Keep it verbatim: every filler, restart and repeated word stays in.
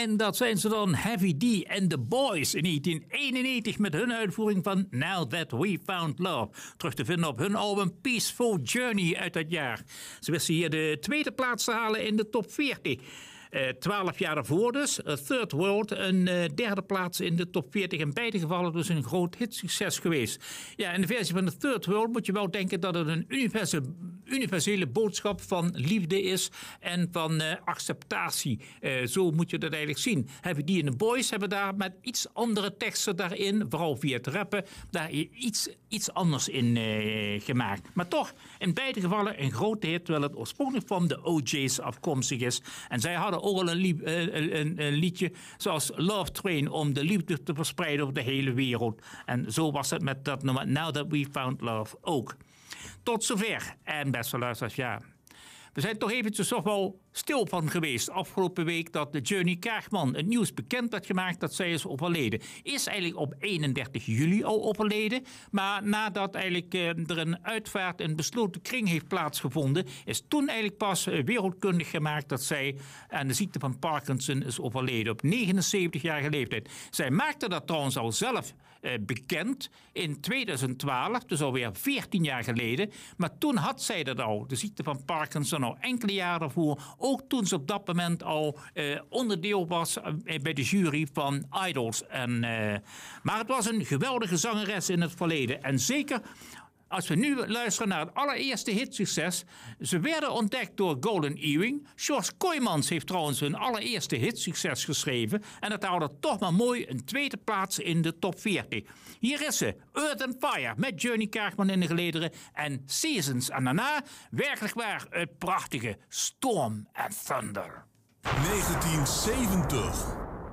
En dat zijn ze dan Heavy D en The Boys in negentien eenennegentig met hun uitvoering van Now That We Found Love. Terug te vinden op hun album Peaceful Journey uit dat jaar. Ze wisten hier de tweede plaats te halen in de top veertig. Twaalf uh, jaar daarvoor dus. Uh, Third World, een uh, derde plaats in de top veertig. In beide gevallen dus een groot hitsucces geweest. Ja, in de versie van de Third World moet je wel denken dat het een universele, universele boodschap van liefde is en van uh, acceptatie. Uh, zo moet je dat eigenlijk zien. Heavy D en The Boys hebben daar met iets andere teksten daarin, vooral via het rappen, daar iets, iets anders in uh, gemaakt. Maar toch, in beide gevallen een grote hit, terwijl het oorspronkelijk van de O J's afkomstig is. En zij hadden ook al een, lief, een, een, een liedje zoals Love Train om de liefde te verspreiden over de hele wereld. En zo was het met dat nummer Now That We Found Love ook. Tot zover. En beste luisteraars, ja. We zijn toch eventjes toch wel stil van geweest afgelopen week dat de Journey Kaagman het nieuws bekend had gemaakt dat zij is overleden. Is eigenlijk op eenendertig juli al overleden, maar nadat eigenlijk eh, er een uitvaart in besloten kring heeft plaatsgevonden, is toen eigenlijk pas eh, wereldkundig gemaakt dat zij aan de ziekte van Parkinson is overleden op negenenzeventigjarige leeftijd. Zij maakte dat trouwens al zelf eh, bekend in tweeduizend twaalf, dus alweer veertien jaar geleden, maar toen had zij dat al, de ziekte van Parkinson, al enkele jaren daarvoor, ook toen ze op dat moment al uh, onderdeel was uh, bij de jury van Idols. En, uh, maar het was een geweldige zangeres in het verleden. En zeker als we nu luisteren naar het allereerste hitsucces. Ze werden ontdekt door Golden Earring. George Kooijmans heeft trouwens hun allereerste hitsucces geschreven. En dat haalde toch maar mooi een tweede plaats in de top veertig. Hier is ze, Earth and Fire, met Journey Kaagman in de gelederen. En Seasons. En daarna, werkelijk waar, het prachtige Storm and Thunder. negentien zeventig.